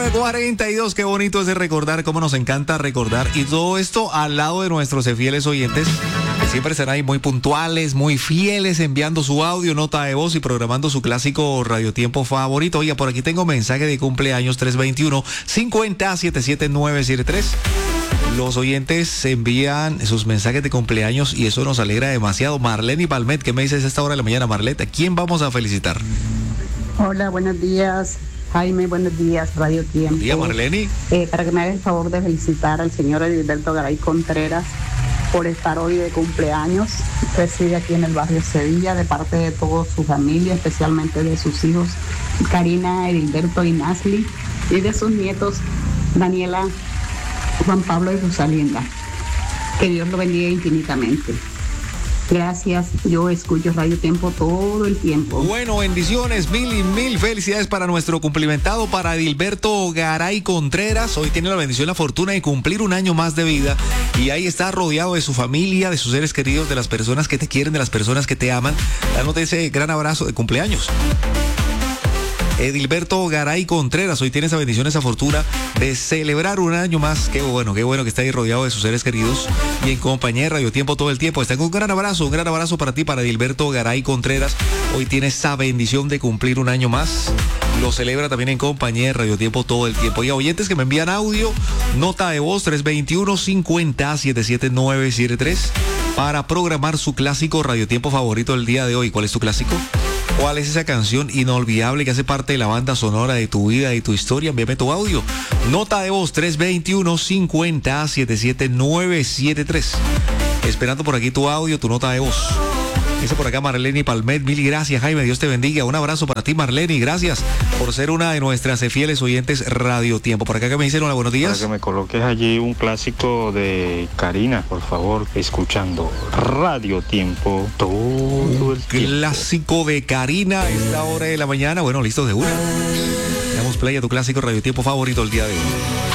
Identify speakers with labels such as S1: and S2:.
S1: 9:42, qué bonito es de recordar, cómo nos encanta recordar. Y todo esto al lado de nuestros fieles oyentes, que siempre serán ahí muy puntuales, muy fieles, enviando su audio, nota de voz y programando su clásico radiotiempo favorito. Oiga, por aquí tengo mensaje de cumpleaños 321-50-77973. Los oyentes envían sus mensajes de cumpleaños y eso nos alegra demasiado. Marlene y Palmet, ¿qué me dices a esta hora de la mañana, Marlene? ¿A quién vamos a felicitar?
S2: Hola, buenos días, Jaime, buenos días, Radio Tiempo.
S1: Buen día, Marlene.
S2: Para que me haga el favor de felicitar al señor Edilberto Garay Contreras por estar hoy de cumpleaños. Reside aquí en el barrio Sevilla, de parte de toda su familia, especialmente de sus hijos, Karina, Edilberto y Nasli, y de sus nietos, Daniela, Juan Pablo y Rosalinda. Que Dios lo bendiga infinitamente. Gracias, yo escucho Radio Tiempo todo el tiempo.
S1: Bueno, bendiciones, mil y mil felicidades para nuestro cumplimentado, para Edilberto Garay Contreras. Hoy tiene la bendición, la fortuna de cumplir un año más de vida y ahí está rodeado de su familia, de sus seres queridos, de las personas que te quieren, de las personas que te aman, dándote ese gran abrazo de cumpleaños. Edilberto Garay Contreras, hoy tiene esa bendición, esa fortuna de celebrar un año más. Qué bueno que está ahí rodeado de sus seres queridos y en compañía de Radio Tiempo todo el tiempo. Está con un gran abrazo para ti, para Edilberto Garay Contreras. Hoy tiene esa bendición de cumplir un año más. Lo celebra también en compañía de Radio Tiempo todo el tiempo. Y a oyentes que me envían audio, nota de voz 321-50-77973 para programar su clásico Radio Tiempo favorito del día de hoy. ¿Cuál es tu clásico? ¿Cuál es esa canción inolvidable que hace parte de la banda sonora de tu vida y tu historia? Envíame tu audio. Nota de voz 321-50-77973. Esperando por aquí tu audio, tu nota de voz. Dice por acá Marlene Palmet, mil gracias, Jaime, Dios te bendiga. Un abrazo para ti, Marlene, gracias por ser una de nuestras fieles oyentes Radio Tiempo. Por acá que me dicen hola, buenos días.
S3: Para que me coloques allí un clásico de Karina, por favor, escuchando Radio Tiempo todo el tiempo.
S1: Clásico de Karina a esta hora de la mañana. Bueno, listos de una. Damos play a tu clásico Radio Tiempo favorito el día de hoy.